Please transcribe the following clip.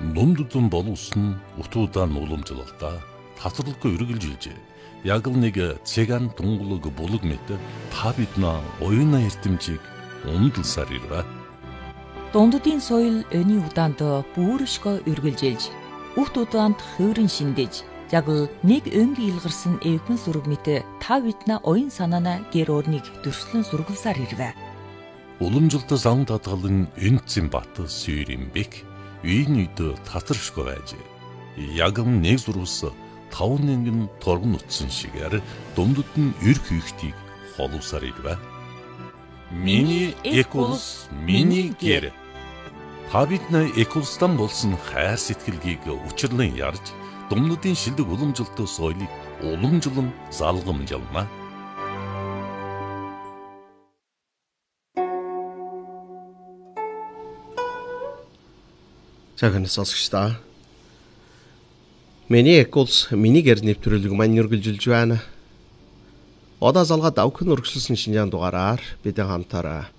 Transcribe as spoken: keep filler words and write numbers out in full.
Номдудун болуулсан утуудаа нууламжлалтаа тасралгүй үргэлжилжээ. Яг л нэг цэган дунгулаг булаг мэт та бидна оюуна эрдэмжийг ундалсаар ирвэ. Дунддын соёл өний удаанд бүршгөө үргэлжилж, үхт удаанд хөөрөн шиндэж, яг л нэг өнгийн илгарсан эвхэн сүрэг мэт та бидна оюун санаана гэр орныг дөрслөн сургалсаар ирвэ. Уламжлалт зан татгалан энцэн бат сүйрэмбек үйн үйд татаршгүй байж. Яг нэг зурвас тав нэгэн торгон утсан шигээр дундад нь эр хийхтийг холуусаар ирвэ. Миний экулс, миний гэр. Та бидний экулстан болсон хайр сэтгэлгийг учирлан ярьж, дундадын шилдэг уламжлалт соёлыг уламжлан залгамжлана. Цагаан сонсогчдаа. Миний экулс, миний гэр нэвтрүүлэг маань үргэлжилж байна. Одоо залгаад авах нь өргөжлөсөн шинжаан дугаараар бид хамтаараа